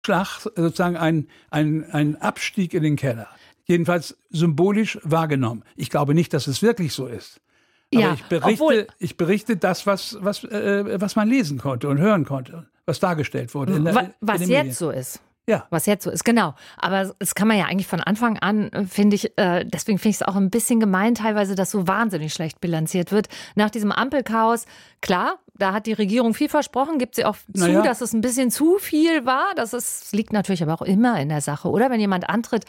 Schlag sozusagen ein Abstieg in den Keller. Jedenfalls symbolisch wahrgenommen. Ich glaube nicht, dass es wirklich so ist. Aber Ja, ich berichte das, was man lesen konnte und hören konnte, was dargestellt wurde. Was jetzt so ist. Ja. Was jetzt so ist, genau. Aber das kann man ja eigentlich von Anfang an, finde ich, deswegen finde ich es auch ein bisschen gemein teilweise, dass so wahnsinnig schlecht bilanziert wird. Nach diesem Ampelchaos, klar, da hat die Regierung viel versprochen, gibt sie auch zu, dass es ein bisschen zu viel war. Das liegt natürlich aber auch immer in der Sache, oder? Wenn jemand antritt,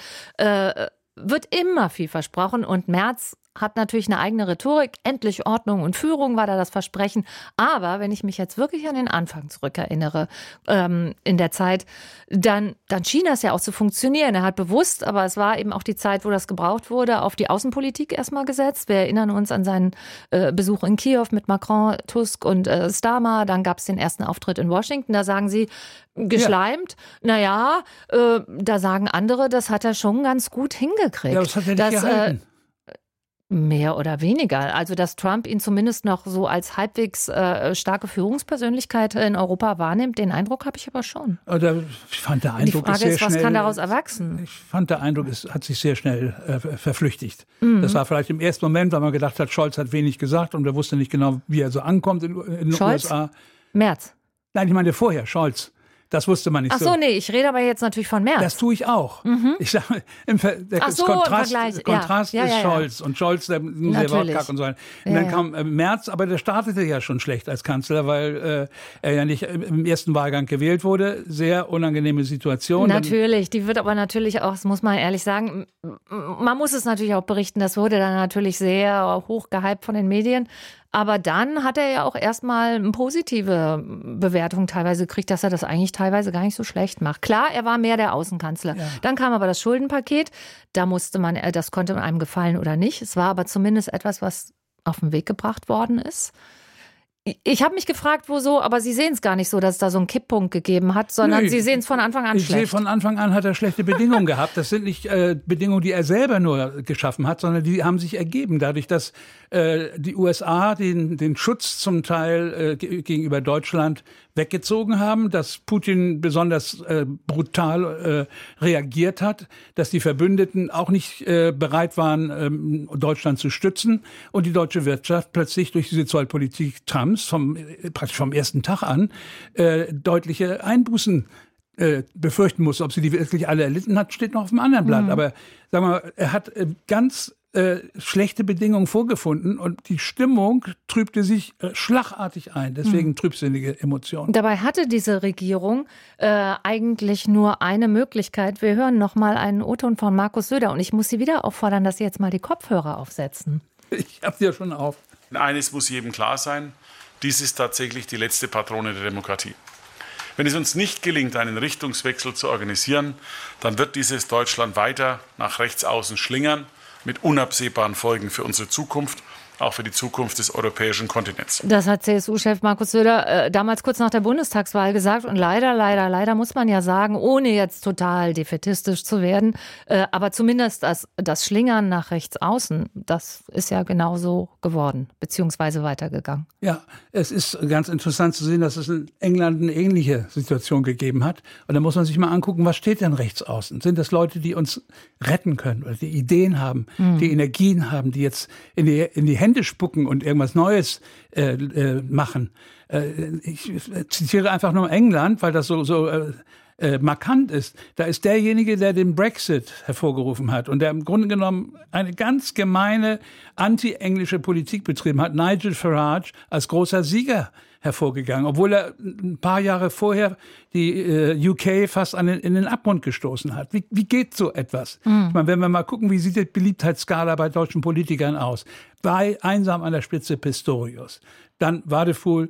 wird immer viel versprochen und Merz hat natürlich eine eigene Rhetorik. Endlich Ordnung und Führung war da das Versprechen. Aber wenn ich mich jetzt wirklich an den Anfang zurückerinnere, in der Zeit, dann schien das ja auch zu funktionieren. Er hat bewusst, aber es war eben auch die Zeit, wo das gebraucht wurde, auf die Außenpolitik erstmal gesetzt. Wir erinnern uns an seinen Besuch in Kiew mit Macron, Tusk und Starmer. Dann gab es den ersten Auftritt in Washington. Da sagen sie, geschleimt. Ja. Da sagen andere, das hat er schon ganz gut hingekriegt. Ja, das hat er nicht gehalten. Mehr oder weniger. Also, dass Trump ihn zumindest noch so als halbwegs starke Führungspersönlichkeit in Europa wahrnimmt, den Eindruck habe ich aber schon. Ich fand, der Eindruck Die Frage ist, was kann daraus erwachsen? Ich fand, der Eindruck hat sich sehr schnell verflüchtigt. Das war vielleicht im ersten Moment, weil man gedacht hat, Scholz hat wenig gesagt und er wusste nicht genau, wie er so ankommt in den USA. Merz? Nein, ich meine vorher, Scholz. Das wusste man nicht so. Ach so, nee, ich rede aber jetzt natürlich von Merz. Das tue ich auch. Ich sage, der Kontrast ist Scholz. Und Scholz, der sehr wortkarg und so weiter. Und dann kam Merz, aber der startete ja schon schlecht als Kanzler, weil er ja nicht im ersten Wahlgang gewählt wurde. Sehr unangenehme Situation. Natürlich, die wird aber natürlich auch, das muss man ehrlich sagen, man muss es natürlich auch berichten, das wurde dann natürlich sehr hoch gehypt von den Medien. Aber dann hat er ja auch erstmal eine positive Bewertung teilweise gekriegt, dass er das eigentlich teilweise gar nicht so schlecht macht. Klar, er war mehr der Außenkanzler. Ja. Dann kam aber das Schuldenpaket. Da das konnte einem gefallen oder nicht. Es war aber zumindest etwas, was auf den Weg gebracht worden ist. Ich habe mich gefragt, wieso, aber Sie sehen es gar nicht so, dass es da so einen Kipppunkt gegeben hat, sondern Sie sehen es von Anfang an schlecht. Ich sehe, von Anfang an hat er schlechte Bedingungen gehabt. Das sind nicht Bedingungen, die er selber nur geschaffen hat, sondern die haben sich ergeben, dadurch, dass die USA den Schutz zum Teil gegenüber Deutschland weggezogen haben, dass Putin besonders brutal reagiert hat, dass die Verbündeten auch nicht bereit waren, Deutschland zu stützen und die deutsche Wirtschaft plötzlich durch diese Zollpolitik Trumps praktisch vom ersten Tag an deutliche Einbußen befürchten muss. Ob sie die wirklich alle erlitten hat, steht noch auf dem anderen Blatt. Aber sagen wir mal, er hat ganz schlechte Bedingungen vorgefunden und die Stimmung trübte sich schlagartig ein. Deswegen trübsinnige Emotionen. Dabei hatte diese Regierung eigentlich nur eine Möglichkeit. Wir hören noch mal einen O-Ton von Markus Söder und ich muss Sie wieder auffordern, dass Sie jetzt mal die Kopfhörer aufsetzen. Ich habe sie ja schon auf. Eines muss jedem klar sein, dies ist tatsächlich die letzte Patrone der Demokratie. Wenn es uns nicht gelingt, einen Richtungswechsel zu organisieren, dann wird dieses Deutschland weiter nach rechts außen schlingern, mit unabsehbaren Folgen für unsere Zukunft, auch für die Zukunft des europäischen Kontinents. Das hat CSU-Chef Markus Söder damals kurz nach der Bundestagswahl gesagt. Und leider muss man ja sagen, ohne jetzt total defätistisch zu werden, aber zumindest das Schlingern nach rechts außen, das ist ja genauso geworden, beziehungsweise weitergegangen. Ja, es ist ganz interessant zu sehen, dass es in England eine ähnliche Situation gegeben hat. Und da muss man sich mal angucken, was steht denn rechts außen? Sind das Leute, die uns retten können oder die Ideen haben, die Energien haben, die jetzt in die Hände spucken und irgendwas Neues machen. Ich zitiere einfach nur England, weil das so markant ist. Da ist derjenige, der den Brexit hervorgerufen hat und der im Grunde genommen eine ganz gemeine anti-englische Politik betrieben hat, Nigel Farage, als großer Sieger hervorgegangen, obwohl er ein paar Jahre vorher die UK fast in den Abgrund gestoßen hat. Wie geht so etwas? Ich meine, wenn wir mal gucken, wie sieht die Beliebtheitsskala bei deutschen Politikern aus? Bei einsam an der Spitze Pistorius, dann Wadefuhl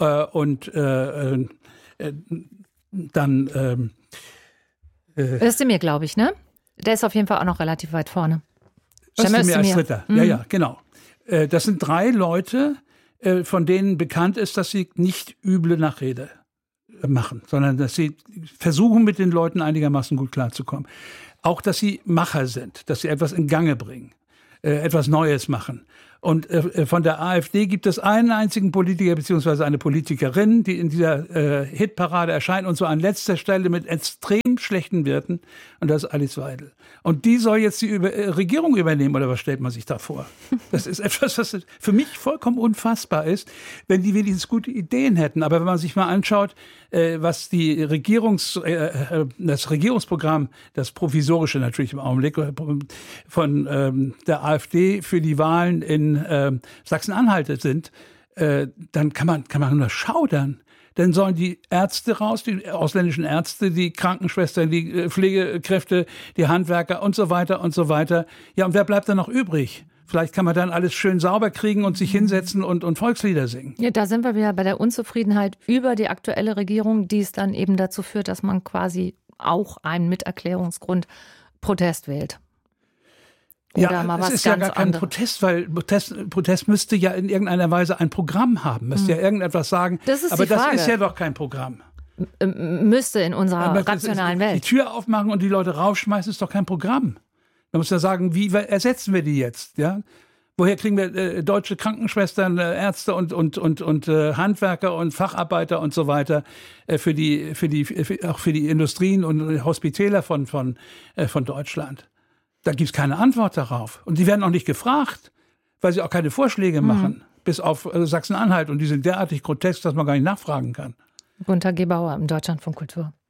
und dann Özdemir, glaube ich, ne? Der ist auf jeden Fall auch noch relativ weit vorne. Özdemir als Dritter, ja, genau. Das sind 3 Leute, von denen bekannt ist, dass sie nicht üble Nachrede machen, sondern dass sie versuchen, mit den Leuten einigermaßen gut klarzukommen. Auch, dass sie Macher sind, dass sie etwas in Gange bringen. etwas Neues machen. Und von der AfD gibt es einen einzigen Politiker beziehungsweise eine Politikerin, die in dieser Hitparade erscheint und so an letzter Stelle mit extrem schlechten Werten. Und das ist Alice Weidel. Und die soll jetzt die Regierung übernehmen, oder was stellt man sich da vor? Das ist etwas, was für mich vollkommen unfassbar ist, wenn die wenigstens gute Ideen hätten. Aber wenn man sich mal anschaut, was die das Regierungsprogramm, das provisorische natürlich im Augenblick, von der AfD für die Wahlen in Sachsen-Anhalt sind, dann kann man nur schaudern. Dann sollen die Ärzte raus, die ausländischen Ärzte, die Krankenschwestern, die Pflegekräfte, die Handwerker und so weiter und so weiter. Ja, und wer bleibt dann noch übrig? Vielleicht kann man dann alles schön sauber kriegen und sich hinsetzen und Volkslieder singen. Ja, da sind wir wieder bei der Unzufriedenheit über die aktuelle Regierung, die es dann eben dazu führt, dass man quasi auch einen Miterklärungsgrund Protest wählt. Oder ja, mal was es ist ja gar kein anderes. Protest, weil Protest müsste ja in irgendeiner Weise ein Programm haben, müsste ja irgendetwas sagen. Das ist aber die Frage. Das ist ja doch kein Programm. Müsste in unserer rationalen Die Welt. Tür aufmachen und die Leute rausschmeißen, ist doch kein Programm. Man muss ja sagen, wie ersetzen wir die jetzt? Ja? Woher kriegen wir deutsche Krankenschwestern, Ärzte und Handwerker und Facharbeiter und so weiter auch für die Industrien und Hospitäler von Deutschland? Da gibt es keine Antwort darauf. Und die werden auch nicht gefragt, weil sie auch keine Vorschläge machen, bis auf Sachsen-Anhalt. Und die sind derartig grotesk, dass man gar nicht nachfragen kann. Gunter Gebauer im Deutschlandfunk Kultur.